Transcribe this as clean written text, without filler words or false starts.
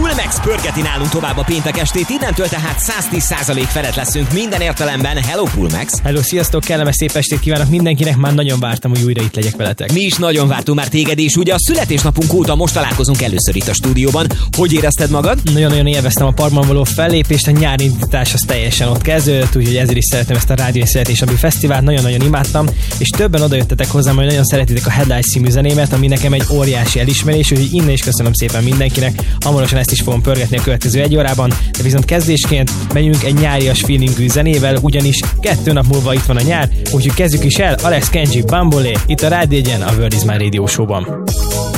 Pulmex pörgeti nálunk tovább a péntek estét, innentől tehát 110% felett leszünk minden értelemben. Hello Pulmex! Hello, sziasztok, kellemes szép estét kívánok mindenkinek, már nagyon vártam, hogy újra itt legyek veletek. Mi is nagyon vártunk már téged, és ugye a születésnapunk óta most találkozunk először itt a stúdióban. Hogy érezted magad? Nagyon-nagyon élveztem a parkban való fellépést, a nyári indítás az teljesen ott kezdődött, úgyhogy ezért is szeretem ezt a Rádió Születésnapi Fesztivált, nagyon-nagyon imádtam, és többen odajöttetek hozzám, hogy nagyon szeretitek a Headlights című zenémet, ami nekem egy óriási elismerés, úgyhogy innen is köszönöm szépen mindenkinek. Hamarosan ezt is fogom pörgetni a következő egy órában, de viszont kezdésként megyünk egy nyárias feelingű zenével, ugyanis 2 nap múlva itt van a nyár, úgyhogy kezdjük is el. Alex Kenji, Bambolé, itt a Rádió Egyen, a World is My Radio Show-ban.